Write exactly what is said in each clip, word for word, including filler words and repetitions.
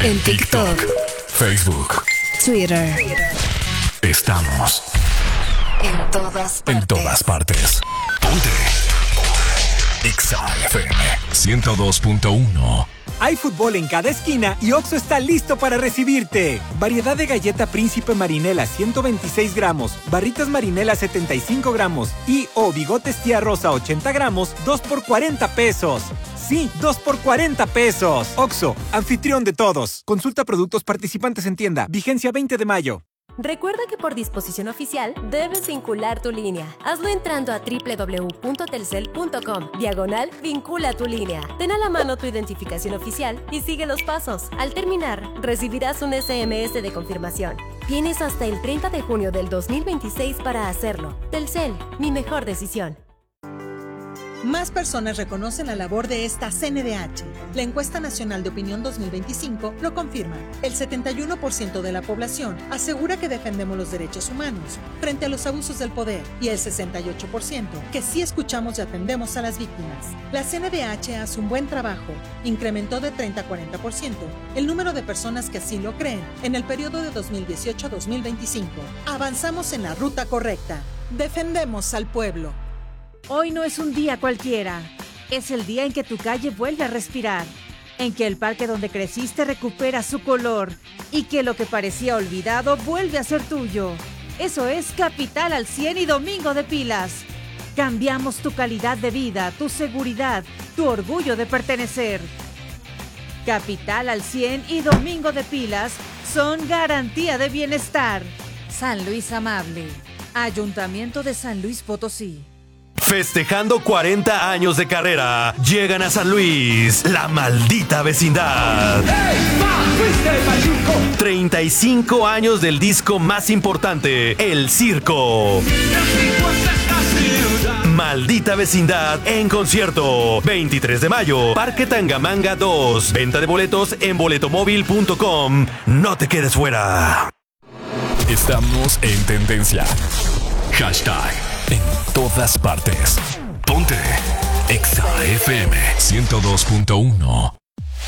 En TikTok, Facebook, Twitter. Estamos En todas partes. en todas partes. Ponte. Exa F M ciento dos punto uno. Hay fútbol en cada esquina y Oxxo está listo para recibirte. Variedad de galleta Príncipe Marinela ciento veintiséis gramos, barritas Marinela setenta y cinco gramos y o bigotes Tía Rosa ochenta gramos, dos por cuarenta pesos. Sí, dos por cuarenta pesos. Oxxo, anfitrión de todos. Consulta productos participantes en tienda. Vigencia veinte de mayo. Recuerda que por disposición oficial debes vincular tu línea. Hazlo entrando a doble u doble u doble u punto telcel punto com, diagonal vincula tu línea. Ten a la mano tu identificación oficial y sigue los pasos. Al terminar, recibirás un ese eme ese de confirmación. Tienes hasta el treinta de junio del dos mil veintiséis para hacerlo. Telcel, mi mejor decisión. Más personas reconocen la labor de esta C N D H. La encuesta nacional de opinión dos mil veinticinco lo confirma. El setenta y uno por ciento de la población asegura que defendemos los derechos humanos frente a los abusos del poder y el sesenta y ocho por ciento que sí escuchamos y atendemos a las víctimas. La C N D H hace un buen trabajo. Incrementó de treinta a cuarenta por ciento el número de personas que así lo creen en el periodo de dos mil dieciocho a dos mil veinticinco. Avanzamos en la ruta correcta. Defendemos al pueblo. Hoy no es un día cualquiera. Es el día en que tu calle vuelve a respirar, en que el parque donde creciste recupera su color y que lo que parecía olvidado vuelve a ser tuyo. Eso es Capital al cien y Domingo de Pilas. Cambiamos tu calidad de vida, tu seguridad, tu orgullo de pertenecer. Capital al cien y Domingo de Pilas son garantía de bienestar. San Luis Amable. Ayuntamiento de San Luis Potosí. Festejando cuarenta años de carrera, llegan a San Luis, La Maldita Vecindad. treinta y cinco años del disco más importante, El Circo. Maldita Vecindad en concierto. veintitrés de mayo, Parque Tangamanga dos. Venta de boletos en boletomóvil punto com. No te quedes fuera. Estamos en tendencia. Hashtag en todas partes. Ponte Exa F M ciento dos punto uno.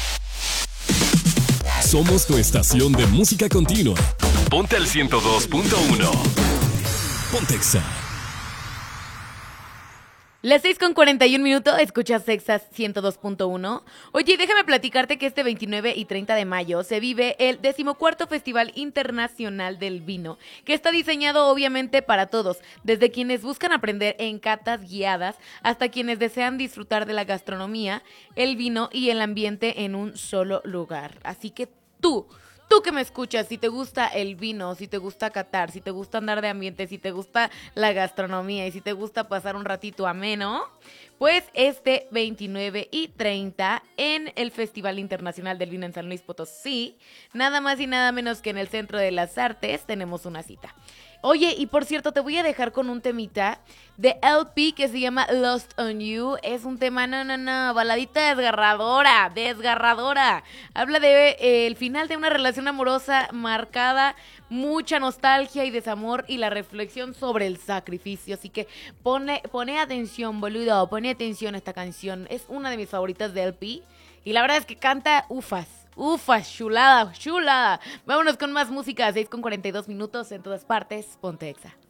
Somos tu estación de música continua. Ponte al ciento dos punto uno. Ponte Exa. Las seis con cuarenta y un minutos, escuchas Exa ciento dos punto uno. Oye, déjame platicarte que este veintinueve y treinta de mayo se vive el decimocuarto Festival Internacional del Vino, que está diseñado obviamente para todos, desde quienes buscan aprender en catas guiadas hasta quienes desean disfrutar de la gastronomía, el vino y el ambiente en un solo lugar. Así que tú... Tú que me escuchas, si te gusta el vino, si te gusta catar, si te gusta andar de ambiente, si te gusta la gastronomía y si te gusta pasar un ratito ameno, pues este veintinueve y treinta en el Festival Internacional del Vino en San Luis Potosí, nada más y nada menos que en el Centro de las Artes, tenemos una cita. Oye, y por cierto, te voy a dejar con un temita de L P que se llama Lost on You. Es un tema, no, no, no, baladita desgarradora, desgarradora. Habla de eh, el final de una relación amorosa marcada, mucha nostalgia y desamor y la reflexión sobre el sacrificio. Así que pone, pone atención, boludo, pone atención a esta canción. Es una de mis favoritas de L P y la verdad es que canta ufas. Ufa, chulada, chulada. Vámonos con más música, seis con cuarenta y dos minutos en todas partes. Ponte Exa.